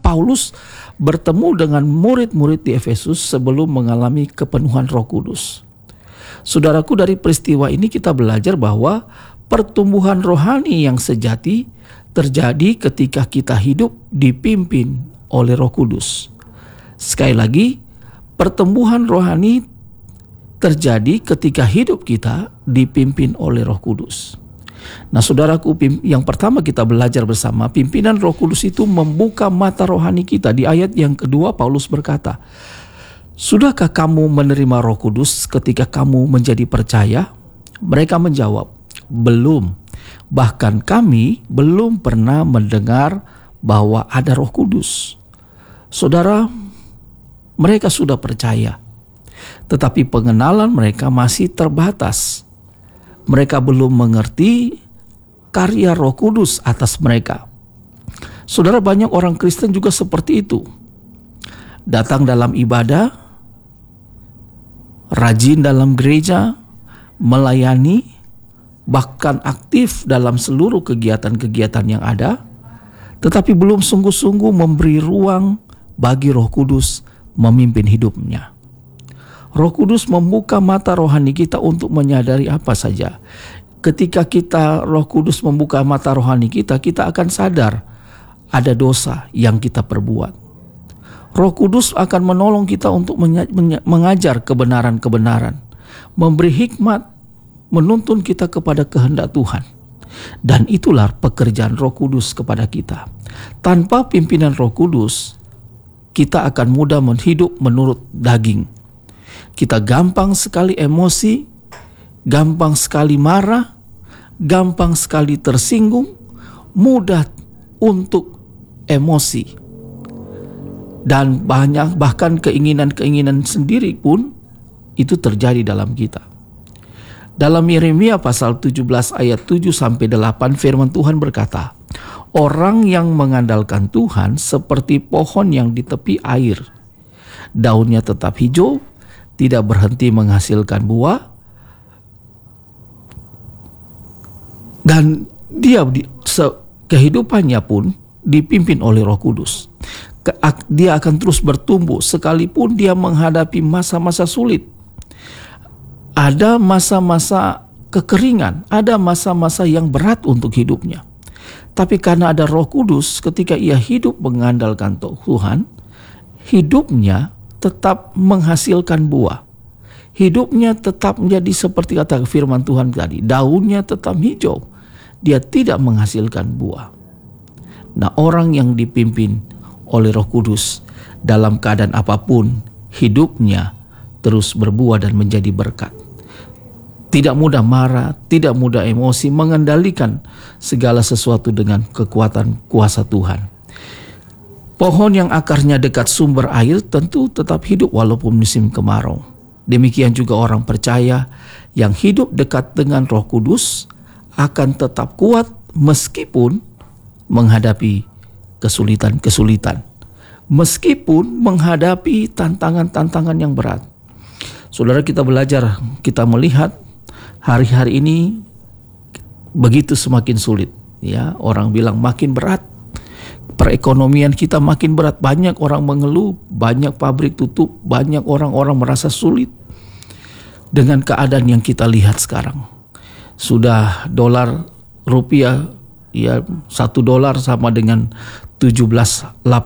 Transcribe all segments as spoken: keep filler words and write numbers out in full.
Paulus bertemu dengan murid-murid di Efesus sebelum mengalami kepenuhan Roh Kudus. Saudaraku, dari peristiwa ini kita belajar bahwa pertumbuhan rohani yang sejati terjadi ketika kita hidup dipimpin oleh Roh Kudus. Sekali lagi, pertumbuhan rohani terjadi ketika hidup kita dipimpin oleh Roh Kudus. Nah, saudaraku, yang pertama kita belajar bersama, pimpinan Roh Kudus itu membuka mata rohani kita. Di ayat yang kedua Paulus berkata, "Sudahkah kamu menerima Roh Kudus ketika kamu menjadi percaya?" Mereka menjawab, "Belum. Bahkan kami belum pernah mendengar bahwa ada Roh Kudus." Saudara, mereka sudah percaya, tetapi pengenalan mereka masih terbatas. Mereka belum mengerti karya Roh Kudus atas mereka. Saudara, banyak orang Kristen juga seperti itu. Datang dalam ibadah, rajin dalam gereja, melayani, bahkan aktif dalam seluruh kegiatan-kegiatan yang ada, tetapi belum sungguh-sungguh memberi ruang bagi Roh Kudus memimpin hidupnya. Roh Kudus membuka mata rohani kita untuk menyadari apa saja. Ketika kita Roh Kudus membuka mata rohani kita, kita akan sadar ada dosa yang kita perbuat. Roh Kudus akan menolong kita untuk mengajar kebenaran-kebenaran, memberi hikmat, menuntun kita kepada kehendak Tuhan. Dan itulah pekerjaan Roh Kudus kepada kita. Tanpa pimpinan Roh Kudus, kita akan mudah hidup menurut daging. Kita gampang sekali emosi, gampang sekali marah, gampang sekali tersinggung, mudah untuk emosi. Dan banyak bahkan keinginan-keinginan sendiri pun itu terjadi dalam kita. Dalam Yeremia pasal tujuh belas ayat tujuh sampai delapan firman Tuhan berkata, "Orang yang mengandalkan Tuhan seperti pohon yang di tepi air. Daunnya tetap hijau, tidak berhenti menghasilkan buah, dan dia kehidupannya pun dipimpin oleh Roh Kudus. Dia akan terus bertumbuh sekalipun dia menghadapi masa-masa sulit. Ada masa-masa kekeringan, ada masa-masa yang berat untuk hidupnya. Tapi karena ada Roh Kudus, ketika ia hidup mengandalkan Tuhan, hidupnya tetap menghasilkan buah. Hidupnya tetap menjadi seperti kata firman Tuhan tadi, daunnya tetap hijau. Dia tidak menghasilkan buah. Nah, orang yang dipimpin oleh Roh Kudus dalam keadaan apapun, hidupnya terus berbuah dan menjadi berkat. Tidak mudah marah, tidak mudah emosi, mengendalikan segala sesuatu dengan kekuatan kuasa Tuhan. Pohon yang akarnya dekat sumber air tentu tetap hidup walaupun musim kemarau. Demikian juga orang percaya yang hidup dekat dengan Roh Kudus akan tetap kuat meskipun menghadapi kesulitan-kesulitan, meskipun menghadapi tantangan-tantangan yang berat. Saudara, kita belajar, kita melihat hari-hari ini begitu semakin sulit. Ya, orang bilang makin berat. Perekonomian kita makin berat, banyak orang mengeluh, banyak pabrik tutup, banyak orang-orang merasa sulit dengan keadaan yang kita lihat sekarang. Sudah dolar rupiah, ya satu dolar sama dengan tujuh belas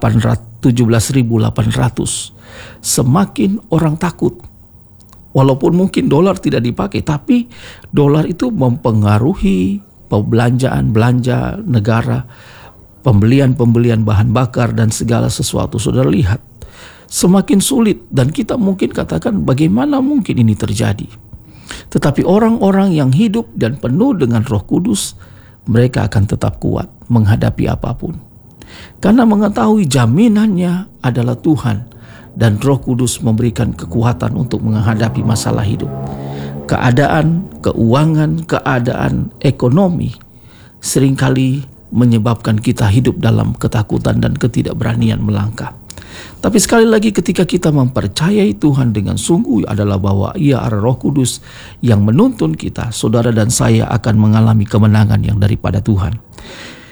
ribu delapan ratus. Semakin orang takut. Walaupun mungkin dolar tidak dipakai, tapi dolar itu mempengaruhi pembelanjaan belanja negara, pembelian-pembelian bahan bakar dan segala sesuatu. Saudara lihat, semakin sulit, dan kita mungkin katakan bagaimana mungkin ini terjadi. Tetapi orang-orang yang hidup dan penuh dengan Roh Kudus, mereka akan tetap kuat menghadapi apapun. Karena mengetahui jaminannya adalah Tuhan, dan Roh Kudus memberikan kekuatan untuk menghadapi masalah hidup. Keadaan keuangan, keadaan ekonomi seringkali menyebabkan kita hidup dalam ketakutan dan ketidakberanian melangkah. Tapi sekali lagi, ketika kita mempercayai Tuhan dengan sungguh adalah bahwa Ia adalah Roh Kudus yang menuntun kita, saudara dan saya akan mengalami kemenangan yang daripada Tuhan.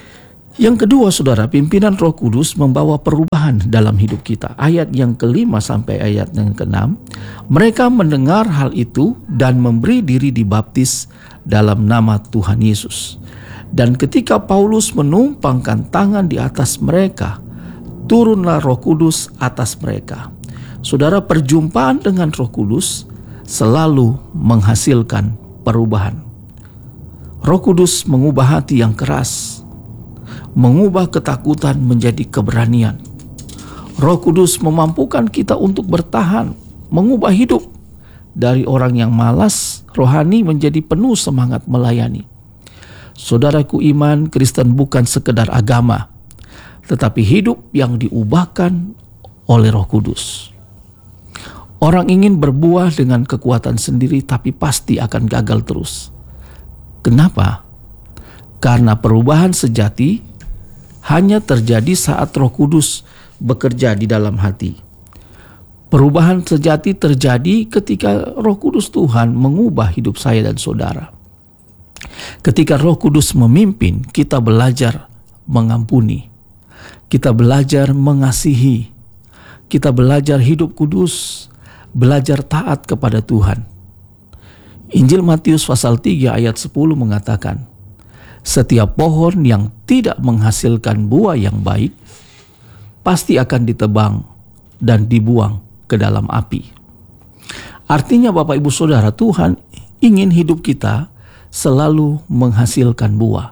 Yang kedua, saudara, pimpinan Roh Kudus membawa perubahan dalam hidup kita. Ayat yang kelima sampai ayat yang keenam, mereka mendengar hal itu dan memberi diri dibaptis dalam nama Tuhan Yesus. Dan ketika Paulus menumpangkan tangan di atas mereka, turunlah Roh Kudus atas mereka. Saudara, perjumpaan dengan Roh Kudus selalu menghasilkan perubahan. Roh Kudus mengubah hati yang keras, mengubah ketakutan menjadi keberanian. Roh Kudus memampukan kita untuk bertahan, mengubah hidup dari orang yang malas rohani menjadi penuh semangat melayani. Saudaraku, iman Kristen bukan sekedar agama, tetapi hidup yang diubahkan oleh Roh Kudus. Orang ingin berbuah dengan kekuatan sendiri, tapi pasti akan gagal terus. Kenapa? Karena perubahan sejati hanya terjadi saat Roh Kudus bekerja di dalam hati. Perubahan sejati terjadi ketika Roh Kudus Tuhan mengubah hidup saya dan saudara. Ketika Roh Kudus memimpin, kita belajar mengampuni, kita belajar mengasihi, kita belajar hidup kudus, belajar taat kepada Tuhan. Injil Matius pasal tiga ayat sepuluh mengatakan, setiap pohon yang tidak menghasilkan buah yang baik pasti akan ditebang dan dibuang ke dalam api. Artinya Bapak Ibu Saudara, Tuhan ingin hidup kita selalu menghasilkan buah.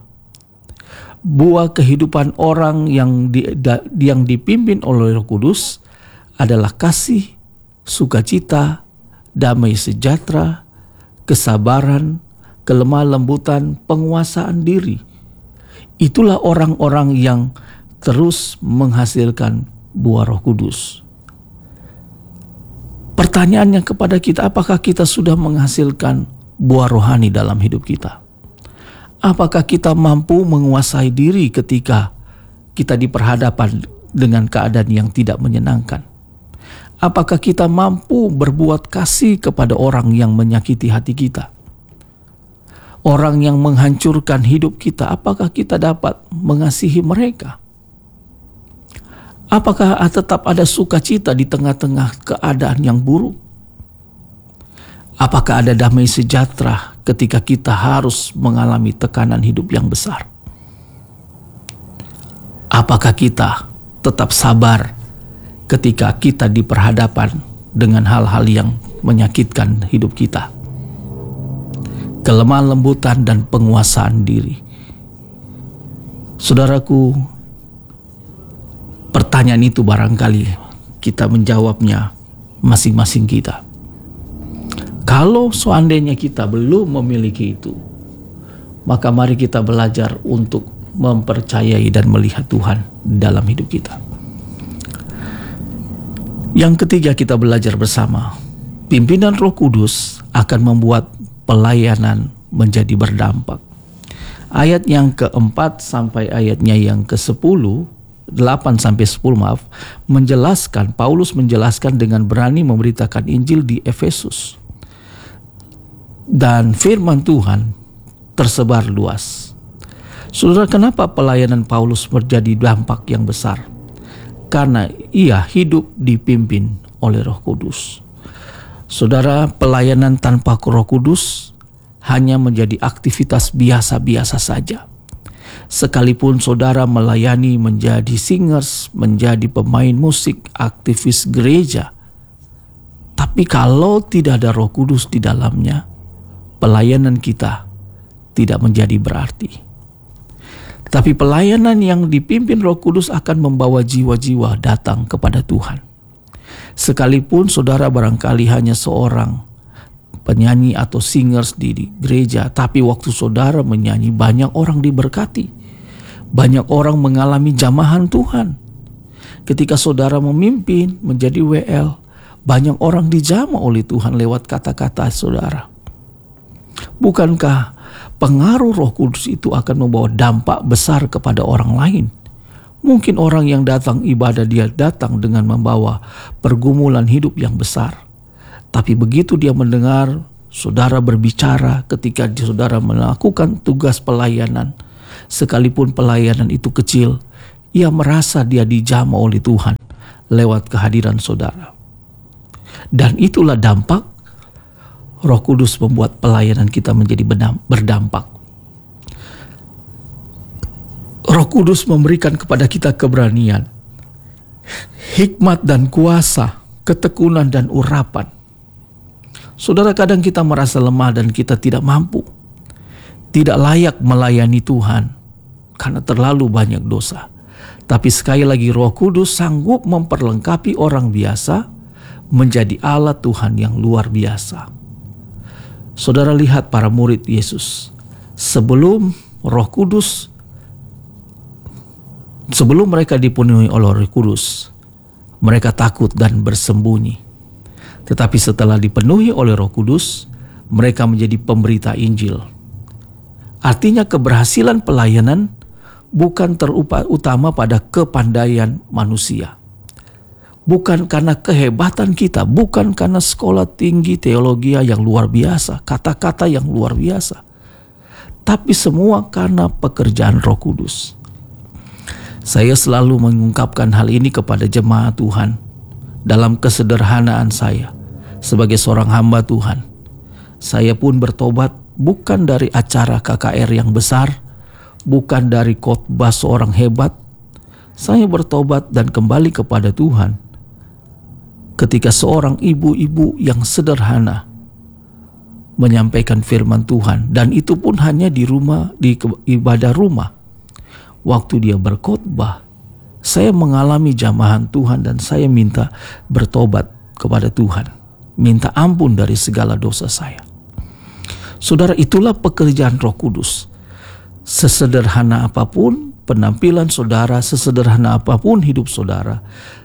Buah kehidupan orang yang di, da, yang dipimpin oleh Roh Kudus adalah kasih, sukacita, damai sejahtera, kesabaran, kelemah lembutan, penguasaan diri. Itulah orang-orang yang terus menghasilkan buah Roh Kudus. Pertanyaannya kepada kita, apakah kita sudah menghasilkan buah rohani dalam hidup kita? Apakah kita mampu menguasai diri ketika kita diperhadapkan dengan keadaan yang tidak menyenangkan? Apakah kita mampu berbuat kasih kepada orang yang menyakiti hati kita? Orang yang menghancurkan hidup kita, apakah kita dapat mengasihi mereka? Apakah tetap ada sukacita di tengah-tengah keadaan yang buruk? Apakah ada damai sejahtera ketika kita harus mengalami tekanan hidup yang besar? Apakah kita tetap sabar ketika kita diperhadapkan dengan hal-hal yang menyakitkan hidup kita? Kelemah lembutan dan penguasaan diri. Saudaraku, pertanyaan itu barangkali kita menjawabnya masing-masing kita. Kalau seandainya kita belum memiliki itu, maka mari kita belajar untuk mempercayai dan melihat Tuhan dalam hidup kita. Yang ketiga, kita belajar bersama. Pimpinan Roh Kudus akan membuat pelayanan menjadi berdampak. Ayat yang keempat sampai ayatnya yang kesepuluh, delapan sampai sepuluh maaf, menjelaskan, Paulus menjelaskan dengan berani memberitakan Injil di Efesus. Dan firman Tuhan tersebar luas. Saudara, kenapa pelayanan Paulus menjadi dampak yang besar? Karena ia hidup dipimpin oleh Roh Kudus. Saudara, pelayanan tanpa Roh Kudus hanya menjadi aktivitas biasa-biasa saja. Sekalipun saudara melayani menjadi singers, menjadi pemain musik, aktivis gereja, tapi kalau tidak ada Roh Kudus di dalamnya, pelayanan kita tidak menjadi berarti. Tapi pelayanan yang dipimpin Roh Kudus akan membawa jiwa-jiwa datang kepada Tuhan. Sekalipun saudara barangkali hanya seorang penyanyi atau singers di gereja, tapi waktu saudara menyanyi banyak orang diberkati. Banyak orang mengalami jamahan Tuhan. Ketika saudara memimpin menjadi W L, banyak orang dijamah oleh Tuhan lewat kata-kata saudara. Bukankah pengaruh Roh Kudus itu akan membawa dampak besar kepada orang lain? Mungkin orang yang datang ibadah, dia datang dengan membawa pergumulan hidup yang besar. Tapi begitu dia mendengar saudara berbicara ketika saudara melakukan tugas pelayanan, sekalipun pelayanan itu kecil, ia merasa dia dijamah oleh Tuhan lewat kehadiran saudara. Dan itulah dampak Roh Kudus membuat pelayanan kita menjadi berdampak. Roh Kudus memberikan kepada kita keberanian, hikmat dan kuasa, ketekunan dan urapan. Saudara, kadang kita merasa lemah dan kita tidak mampu, tidak layak melayani Tuhan karena terlalu banyak dosa. Tapi sekali lagi Roh Kudus sanggup memperlengkapi orang biasa menjadi alat Tuhan yang luar biasa. Saudara, lihat para murid Yesus. Sebelum Roh Kudus, sebelum mereka dipenuhi oleh Roh Kudus, mereka takut dan bersembunyi. Tetapi setelah dipenuhi oleh Roh Kudus, mereka menjadi pemberita Injil. Artinya keberhasilan pelayanan bukan terutama pada kepandaian manusia. Bukan karena kehebatan kita, bukan karena sekolah tinggi teologi yang luar biasa, kata-kata yang luar biasa. Tapi semua karena pekerjaan Roh Kudus. Saya selalu mengungkapkan hal ini kepada jemaat Tuhan dalam kesederhanaan saya sebagai seorang hamba Tuhan. Saya pun bertobat bukan dari acara K K R yang besar, bukan dari khotbah seorang hebat. Saya bertobat dan kembali kepada Tuhan ketika seorang ibu-ibu yang sederhana menyampaikan firman Tuhan, dan itu pun hanya di rumah, di ibadah rumah. Waktu dia berkhotbah, saya mengalami jamahan Tuhan dan saya minta bertobat kepada Tuhan, minta ampun dari segala dosa saya. Saudara, itulah pekerjaan Roh Kudus. Sesederhana apapun penampilan saudara, sesederhana apapun hidup saudara,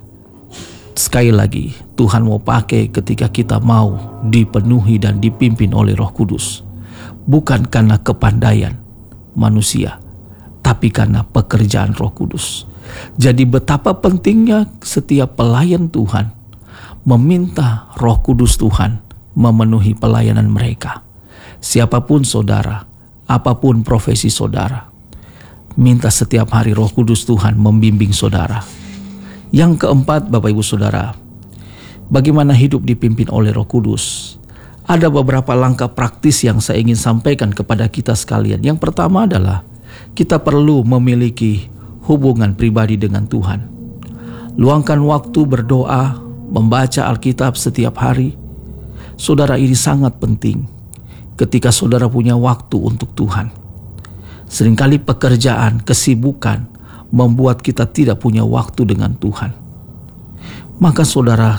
sekali lagi Tuhan mau pakai ketika kita mau dipenuhi dan dipimpin oleh Roh Kudus. Bukan karena kepandaian manusia, tapi karena pekerjaan Roh Kudus. Jadi betapa pentingnya setiap pelayan Tuhan meminta Roh Kudus Tuhan memenuhi pelayanan mereka. Siapapun saudara, apapun profesi saudara, minta setiap hari Roh Kudus Tuhan membimbing saudara. Yang keempat, Bapak Ibu Saudara, bagaimana hidup dipimpin oleh Roh Kudus? Ada beberapa langkah praktis yang saya ingin sampaikan kepada kita sekalian. Yang pertama adalah kita perlu memiliki hubungan pribadi dengan Tuhan. Luangkan waktu berdoa, membaca Alkitab setiap hari. Saudara, ini sangat penting ketika saudara punya waktu untuk Tuhan. Seringkali pekerjaan, kesibukan membuat kita tidak punya waktu dengan Tuhan. Maka saudara,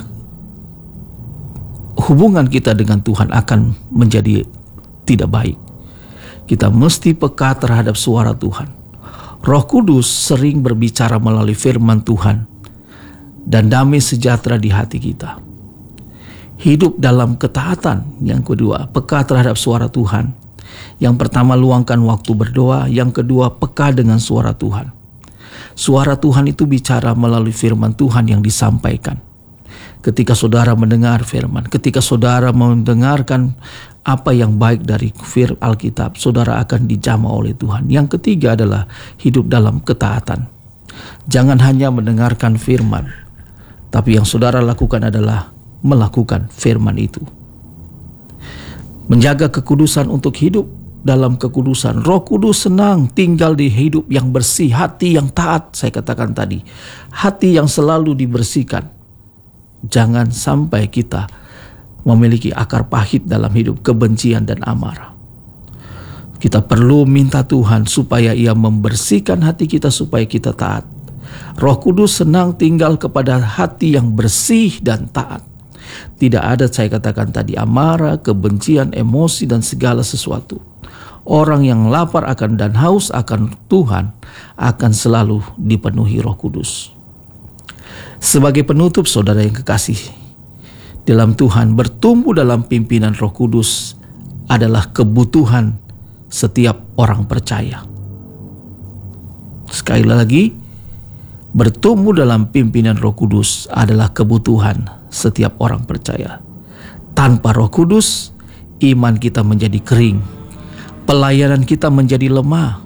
hubungan kita dengan Tuhan akan menjadi tidak baik. Kita mesti peka terhadap suara Tuhan. Roh Kudus sering berbicara melalui firman Tuhan dan damai sejahtera di hati kita. Hidup dalam ketaatan. Yang kedua, peka terhadap suara Tuhan. Yang pertama, luangkan waktu berdoa. Yang kedua, peka dengan suara Tuhan. Suara Tuhan itu bicara melalui firman Tuhan yang disampaikan. Ketika saudara mendengar firman, ketika saudara mendengarkan apa yang baik dari firman Alkitab, saudara akan dijamah oleh Tuhan. Yang ketiga adalah hidup dalam ketaatan. Jangan hanya mendengarkan firman, tapi yang saudara lakukan adalah melakukan firman itu. Menjaga kekudusan untuk hidup dalam kekudusan. Roh Kudus senang tinggal di hidup yang bersih, hati yang taat. Saya katakan tadi, hati yang selalu dibersihkan. Jangan sampai kita memiliki akar pahit dalam hidup, kebencian dan amarah. Kita perlu minta Tuhan supaya Ia membersihkan hati kita supaya kita taat. Roh Kudus senang tinggal kepada hati yang bersih dan taat. Tidak ada, saya katakan tadi, amarah, kebencian, emosi dan segala sesuatu. Orang yang lapar akan dan haus akan Tuhan akan selalu dipenuhi Roh Kudus. Sebagai penutup, saudara yang kekasih dalam Tuhan, bertumbuh dalam pimpinan Roh Kudus adalah kebutuhan setiap orang percaya. Sekali lagi, bertumbuh dalam pimpinan Roh Kudus adalah kebutuhan setiap orang percaya. Tanpa Roh Kudus, iman kita menjadi kering. Pelayanan kita menjadi lemah,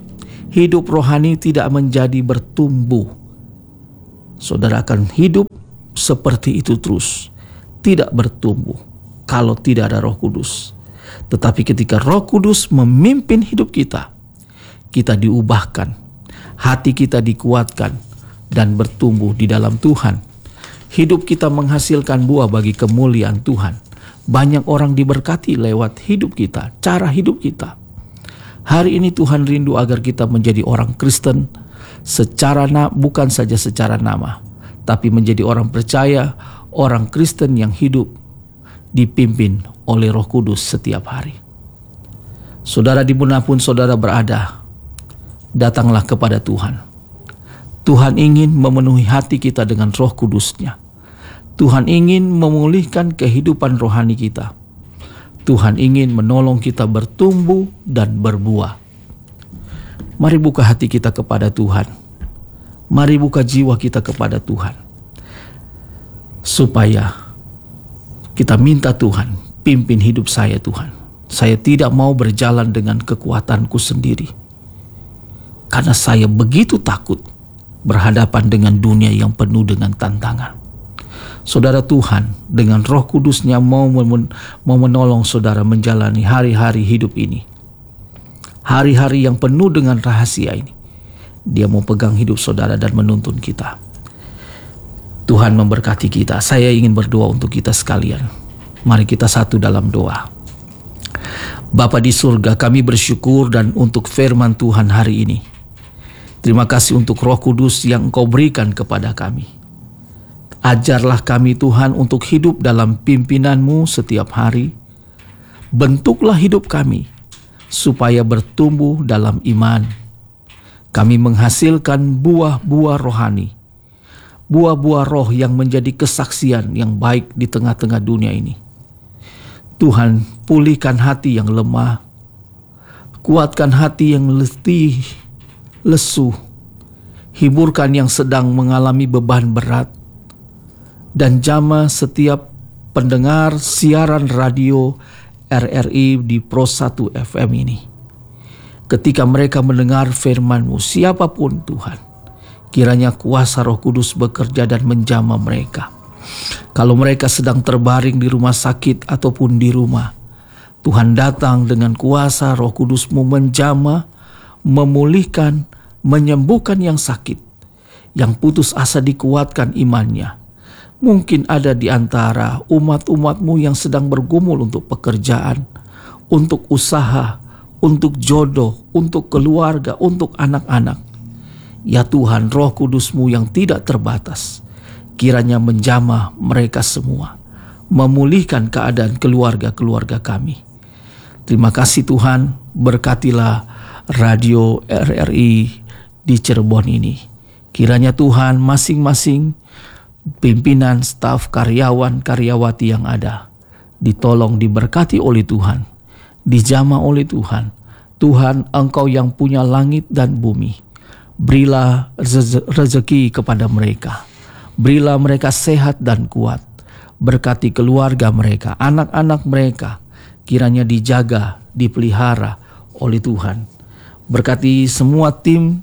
hidup rohani tidak menjadi bertumbuh. Saudara akan hidup seperti itu terus, tidak bertumbuh kalau tidak ada Roh Kudus. Tetapi ketika Roh Kudus memimpin hidup kita, kita diubahkan, hati kita dikuatkan dan bertumbuh di dalam Tuhan. Hidup kita menghasilkan buah bagi kemuliaan Tuhan. Banyak orang diberkati lewat hidup kita, cara hidup kita. Hari ini Tuhan rindu agar kita menjadi orang Kristen secara na- bukan saja secara nama, tapi menjadi orang percaya, orang Kristen yang hidup dipimpin oleh Roh Kudus setiap hari. Saudara, dimanapun saudara berada, datanglah kepada Tuhan. Tuhan ingin memenuhi hati kita dengan Roh Kudus-Nya. Tuhan ingin memulihkan kehidupan rohani kita. Tuhan ingin menolong kita bertumbuh dan berbuah. Mari buka hati kita kepada Tuhan. Mari buka jiwa kita kepada Tuhan. Supaya kita minta Tuhan, pimpin hidup saya Tuhan. Saya tidak mau berjalan dengan kekuatanku sendiri. Karena saya begitu takut berhadapan dengan dunia yang penuh dengan tantangan. Saudara, Tuhan dengan Roh Kudus-Nya mau, men- mau menolong saudara menjalani hari-hari hidup ini. Hari-hari yang penuh dengan rahasia ini. Dia mau pegang hidup saudara dan menuntun kita. Tuhan memberkati kita. Saya ingin berdoa untuk kita sekalian. Mari kita satu dalam doa. Bapa di surga, kami bersyukur dan untuk firman Tuhan hari ini. Terima kasih untuk Roh Kudus yang Engkau berikan kepada kami. Ajarlah kami Tuhan untuk hidup dalam pimpinan-Mu setiap hari. Bentuklah hidup kami supaya bertumbuh dalam iman. Kami menghasilkan buah-buah rohani, buah-buah roh yang menjadi kesaksian yang baik di tengah-tengah dunia ini. Tuhan, pulihkan hati yang lemah, kuatkan hati yang letih, lesu, hiburkan yang sedang mengalami beban berat, dan jamah setiap pendengar siaran radio R R I di Pro satu F M ini. Ketika mereka mendengar firman-Mu, siapapun Tuhan, kiranya kuasa Roh Kudus bekerja dan menjamah mereka. Kalau mereka sedang terbaring di rumah sakit ataupun di rumah, Tuhan datang dengan kuasa Roh Kudus-Mu menjamah, memulihkan, menyembuhkan yang sakit, yang putus asa dikuatkan imannya. Mungkin ada di antara umat-umat-Mu yang sedang bergumul untuk pekerjaan, untuk usaha, untuk jodoh, untuk keluarga, untuk anak-anak. Ya Tuhan, Roh Kudus-Mu yang tidak terbatas, kiranya menjamah mereka semua, memulihkan keadaan keluarga-keluarga kami. Terima kasih Tuhan, berkatilah radio R R I di Cirebon ini. Kiranya Tuhan, masing-masing pimpinan, staf, karyawan, karyawati yang ada ditolong, diberkati oleh Tuhan, dijamah oleh Tuhan. Tuhan, Engkau yang punya langit dan bumi, berilah rezeki kepada mereka, berilah mereka sehat dan kuat, berkati keluarga mereka, anak-anak mereka, kiranya dijaga, dipelihara oleh Tuhan. Berkati semua tim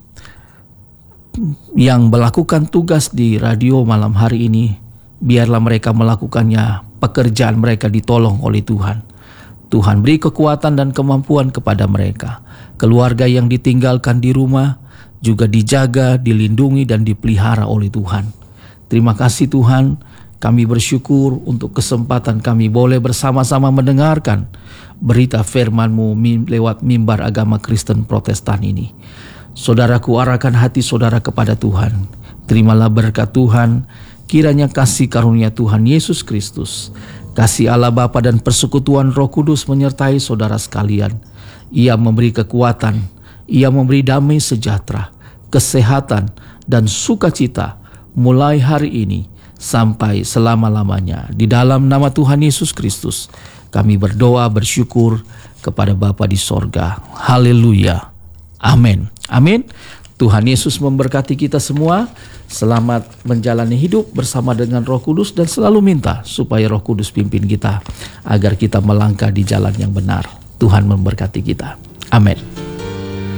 yang melakukan tugas di radio malam hari ini, biarlah mereka melakukannya, pekerjaan mereka ditolong oleh Tuhan. Tuhan beri kekuatan dan kemampuan kepada mereka. Keluarga yang ditinggalkan di rumah juga dijaga, dilindungi dan dipelihara oleh Tuhan. Terima kasih Tuhan, kami bersyukur untuk kesempatan kami boleh bersama-sama mendengarkan berita firman-Mu lewat mimbar agama Kristen Protestan ini. Saudaraku, arahkan hati saudara kepada Tuhan. Terimalah berkat Tuhan. Kiranya kasih karunia Tuhan Yesus Kristus, kasih Allah Bapa dan persekutuan Roh Kudus menyertai saudara sekalian. Ia memberi kekuatan, Ia memberi damai sejahtera, kesehatan dan sukacita mulai hari ini sampai selama-lamanya. Di dalam nama Tuhan Yesus Kristus kami berdoa bersyukur kepada Bapa di sorga. Haleluya. Amin. Amin. Tuhan Yesus memberkati kita semua. Selamat menjalani hidup bersama dengan Roh Kudus dan selalu minta supaya Roh Kudus pimpin kita agar kita melangkah di jalan yang benar. Tuhan memberkati kita. Amin.